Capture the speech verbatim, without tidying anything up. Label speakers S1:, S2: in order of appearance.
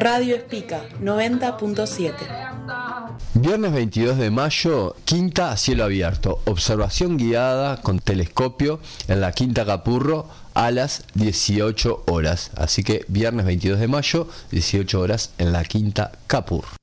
S1: Radio Espica noventa punto siete.
S2: Viernes veintidós de mayo, quinta a cielo abierto, observación guiada con telescopio en la Quinta Capurro a las dieciocho horas. Así que viernes veintidós de mayo, dieciocho horas en la Quinta Capurro.